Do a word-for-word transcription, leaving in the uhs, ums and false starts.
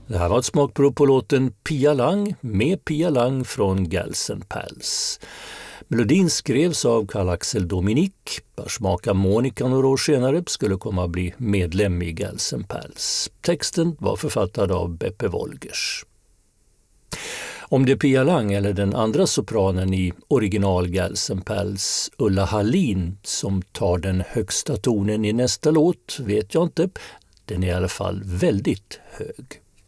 Det här var ett smakprov på låten Pia Lang med Pia Lang från Gals and Pals. Melodin skrevs av Carl-Axel Dominique, vars maka Monica några år senare skulle komma att bli medlem i Gals and Pals. Texten var författad av Beppe Wolgers. Om det är Pia Lang eller den andra sopranen i original Gals and Pals, Ulla Hallin, som tar den högsta tonen i nästa låt vet jag inte. Den är i alla fall väldigt hög.